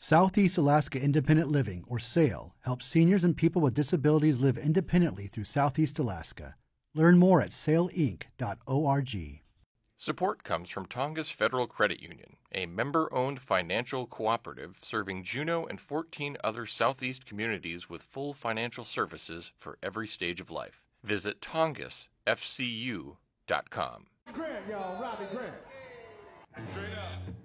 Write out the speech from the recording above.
Southeast Alaska Independent Living, or SAIL, helps seniors and people with disabilities live independently through Southeast Alaska. Learn more at sailinc.org. Support comes from Tongass Federal Credit Union, a member-owned financial cooperative serving Juneau and 14 other Southeast communities with full financial services for every stage of life. Visit tongassfcu.com. Grant, y'all, Robbie Grant. Straight up.